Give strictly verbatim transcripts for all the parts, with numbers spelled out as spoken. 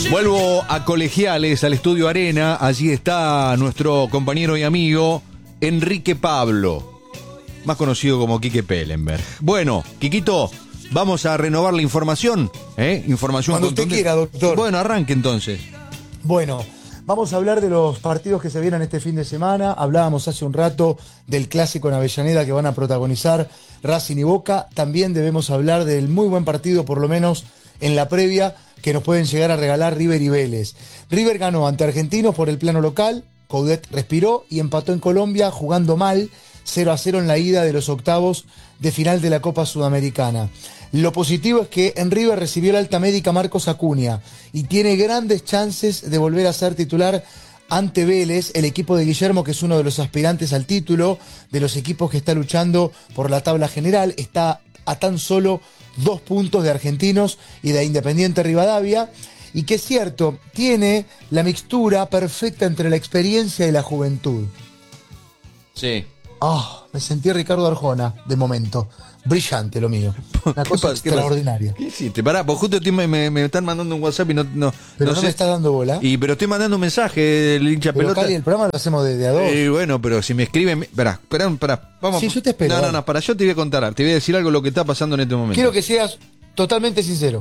Vuelvo a Colegiales, al Estudio Arena. Allí está nuestro compañero y amigo Enrique Pablo, más conocido como Quique Pellenberg. Bueno, Quiquito, vamos a renovar la información, ¿eh? Información cuando usted quiera, doctor. Bueno, arranque entonces. Bueno, vamos a hablar de los partidos que se vienen este fin de semana. Hablábamos hace un rato del clásico en Avellaneda que van a protagonizar Racing y Boca. También debemos hablar del muy buen partido, por lo menos en la previa, que nos pueden llegar a regalar River y Vélez. River ganó ante Argentinos por el plano local, Coudet respiró y empató en Colombia jugando mal, cero a cero en la ida de los octavos de final de la Copa Sudamericana. Lo positivo es que en River recibió la alta médica Marcos Acuña y tiene grandes chances de volver a ser titular ante Vélez, el equipo de Guillermo, que es uno de los aspirantes al título, de los equipos que está luchando por la tabla general. Está a tan solo dos puntos de Argentinos y de Independiente Rivadavia, y que es cierto, tiene la mixtura perfecta entre la experiencia y la juventud. Sí. Ah, oh, me sentí Ricardo Arjona, de momento. Brillante lo mío. Una cosa pasa? extraordinaria. ¿Qué hiciste? Pará, pues justo me, me, me están mandando un WhatsApp y no... no pero no, no sé. me estás dando bola. Y, pero estoy mandando un mensaje del hincha pero pelota. Cali, el programa lo hacemos de, de a dos. Eh, bueno, pero si me escriben... Pará, pará, pará. Vamos. Sí, yo te espero. No, no, no, para yo te voy a contar. Te voy a decir algo de lo que está pasando en este momento. Quiero que seas totalmente sincero.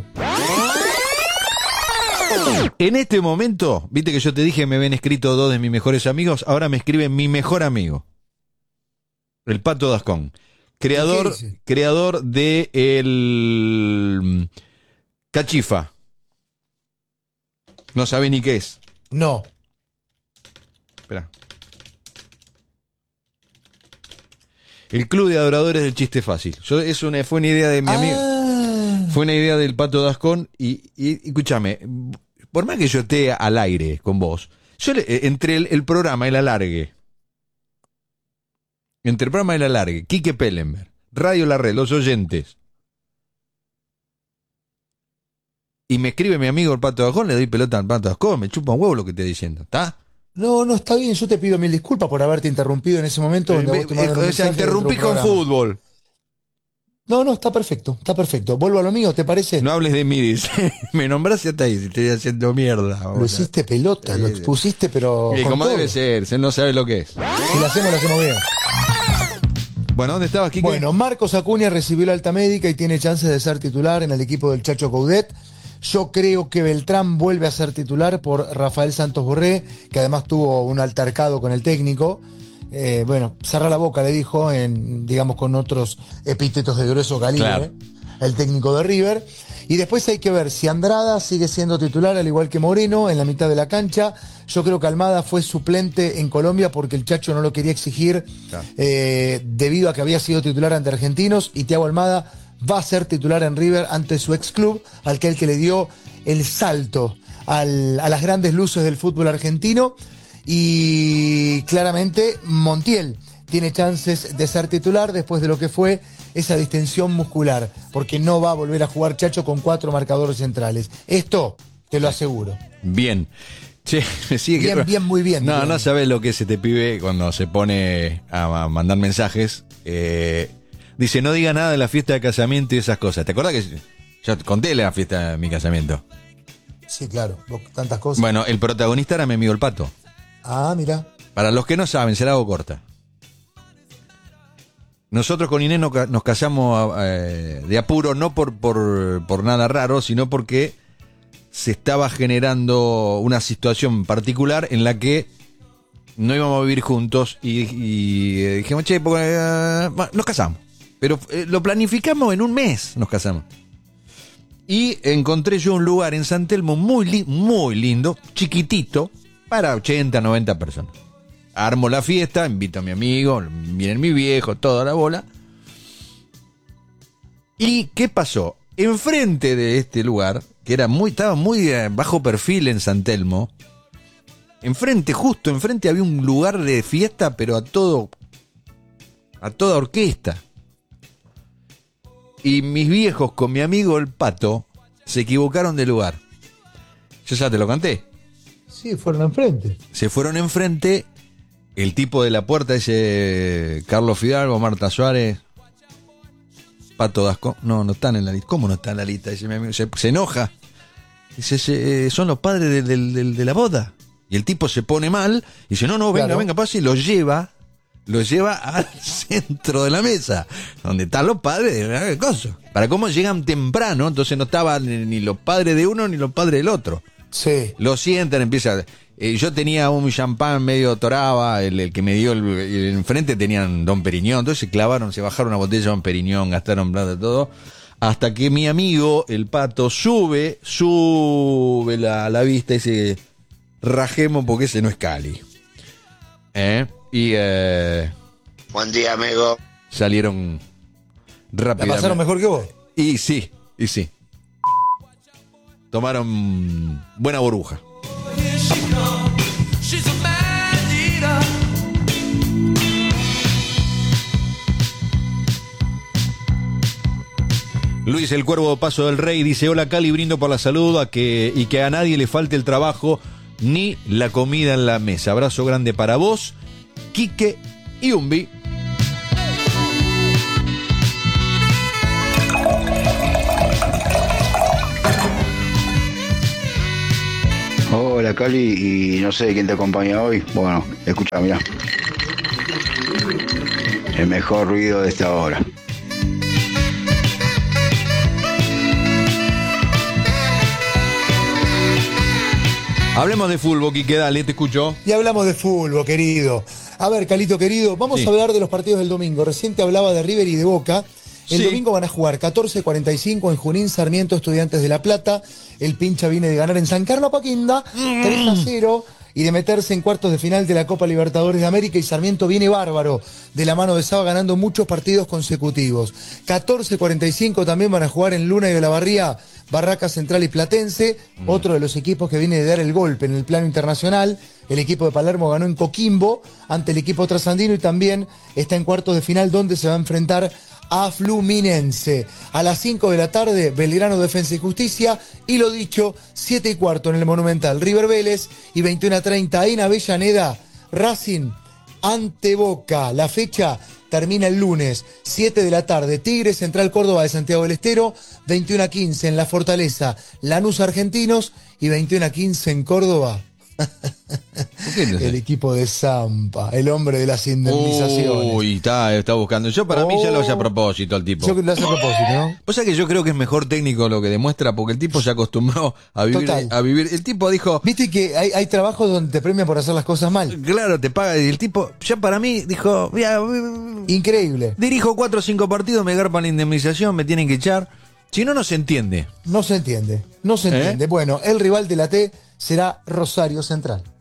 En este momento, viste que yo te dije me ven escrito dos de mis mejores amigos, ahora me escribe mi mejor amigo, el Pato Dascón, creador, creador de el Cachifa. No sabe ni qué es. No. Espera. El Club de Adoradores del Chiste Fácil. Yo, es una, fue una idea de mi ah. amigo. Fue una idea del Pato Dascón y, y, y escúchame, por más que yo esté al aire con vos, yo le, entre el, el programa y el alargue, entre el programa y el alargue, Quique Pellenberg, Radio La Red, los oyentes, y me escribe mi amigo el Pato Dascón, le doy pelota al Pato Dascón, me chupa un huevo lo que estoy diciendo, ¿está? No, no, está bien, yo te pido mil disculpas por haberte interrumpido en ese momento. Donde me, vos te mandaron o un sea, mensaje interrumpí de otro con programa. fútbol. No, no, está perfecto, está perfecto. Vuelvo a lo mío, ¿te parece? No hables de mí, dice. Me nombraste hasta ahí, te estoy haciendo mierda. Lo ahora. Hiciste pelota, eh, lo expusiste, pero. Y como todo. Debe ser, se no sabe lo que es. Si lo hacemos, lo hacemos bien. Bueno, ¿dónde estabas, Quique? Bueno, Marcos Acuña recibió la alta médica y tiene chances de ser titular en el equipo del Chacho Coudet. Yo creo que Beltrán vuelve a ser titular por Rafael Santos Borré, que además tuvo un altercado con el técnico. Eh, bueno, cerra la boca, le dijo, en, digamos, con otros epítetos de grueso calibre, claro. El técnico de River. Y después hay que ver si Andrada sigue siendo titular, al igual que Moreno, en la mitad de la cancha. Yo creo que Almada fue suplente en Colombia porque el Chacho no lo quería exigir, claro. eh, debido a que había sido titular ante Argentinos, y Thiago Almada va a ser titular en River ante su ex club, aquel que le dio el salto al, a las grandes luces del fútbol argentino. Y claramente Montiel tiene chances de ser titular después de lo que fue esa distensión muscular, porque no va a volver a jugar Chacho con cuatro marcadores centrales. Esto te lo aseguro. Bien. Che, me sigue bien, que... bien, muy bien. No, bien. no sabes lo que es este pibe cuando se pone a mandar mensajes. Eh, dice, no diga nada de la fiesta de casamiento y esas cosas. ¿Te acuerdas que yo te conté la fiesta de mi casamiento? Sí, claro, tantas cosas. Bueno, el protagonista era mi amigo el Pato. Ah, mira. Para los que no saben, se la hago corta. Nosotros con Inés nos casamos eh, de apuro, no por, por, por nada raro, sino porque se estaba generando una situación particular en la que no íbamos a vivir juntos y, y eh, dijimos, che, porque, eh, bueno, nos casamos. Pero eh, lo planificamos en un mes, nos casamos. Y encontré yo un lugar en San Telmo muy, li- muy lindo, chiquitito, para ochenta, noventa personas. Armo la fiesta, invito a mi amigo, vienen mi viejo, toda la bola. ¿Y qué pasó? Enfrente de este lugar, que era muy, estaba muy bajo perfil en San Telmo, enfrente, justo enfrente había un lugar de fiesta, pero a todo, a toda orquesta. Y mis viejos con mi amigo el Pato se equivocaron de lugar. Yo ya te lo canté. Sí, fueron enfrente. Se fueron enfrente, el tipo de la puerta, ese Carlos Fidalgo, Marta Suárez, Pato Dascón. No, no están en la lista. ¿Cómo no están en la lista? Ese mi amigo se, se enoja. Dice, "Se- eh, son los padres de, de- de- de la boda". Y el tipo se pone mal y dice, no, no, venga, Claro. venga, pase, y lo lleva, lo lleva al centro de la mesa, donde están los padres de la cosa. Para cómo llegan temprano, entonces no estaban ni, ni los padres de uno ni los padres del otro. Sí. Lo sientan, empieza. Eh, yo tenía un champán medio toraba, el, el que me dio el, el enfrente tenían Don Periñón, entonces se clavaron, se bajaron una botella de Don Periñón, gastaron plata, todo. Hasta que mi amigo, el Pato, sube, sube la, la vista y dice, rajemos porque ese no es Cali. ¿Eh? Y eh, Buen día, amigo. salieron ¿La rápidamente. pasaron mejor que vos? Y sí, y sí. Tomaron buena burbuja. Luis el Cuervo Paso del Rey dice, hola Cali, brindo por la salud a que, y que a nadie le falte el trabajo ni la comida en la mesa. Abrazo grande para vos, Quique y Umbi. Hola Cali, y no sé quién te acompaña hoy. Bueno, escucha, mira. El mejor ruido de esta hora. Hablemos de fútbol, Quique, dale, te escucho. Y hablamos de fútbol, querido. A ver, Calito querido, vamos Sí. a hablar de los partidos del domingo. Recién te hablaba de River y de Boca. El Sí. domingo van a jugar catorce cuarenta y cinco en Junín, Sarmiento, Estudiantes de La Plata. El pincha viene de ganar en San Carlos Apaquinda, tres a cero, y de meterse en cuartos de final de la Copa Libertadores de América. Y Sarmiento viene bárbaro, de la mano de Saba, ganando muchos partidos consecutivos. catorce cuarenta y cinco también van a jugar en Luna y Olavarría, Barraca Central y Platense, mm. otro de los equipos que viene de dar el golpe en el plano internacional. El equipo de Palermo ganó en Coquimbo ante el equipo trasandino y también está en cuartos de final donde se va a enfrentar a Fluminense. A las cinco de la tarde, Belgrano Defensa y Justicia. Y lo dicho, siete y cuarto en el Monumental, River Vélez. Y veintiuno a treinta en Avellaneda, Racing ante Boca. La fecha termina el lunes, siete de la tarde, Tigre Central Córdoba de Santiago del Estero. veintiuno a quince en La Fortaleza, Lanús Argentinos. Y veintiuno a quince en Córdoba, el equipo de Zampa, el hombre de las indemnizaciones. Uy, está, está buscando. Yo para oh, mí ya lo hace a propósito al tipo. Yo lo hace a propósito, ¿no? O sea que yo creo que es mejor técnico lo que demuestra, porque el tipo se acostumbró a vivir. Total. a vivir. El tipo dijo. Viste que hay, hay trabajos donde te premian por hacer las cosas mal. Claro, te paga. Y el tipo, ya para mí, dijo. Ya, increíble. Dirijo cuatro o cinco partidos, me garpan la indemnización, me tienen que echar. Si no, no se entiende. No se entiende. No se entiende. ¿Eh? Bueno, el rival de la T será Rosario Central.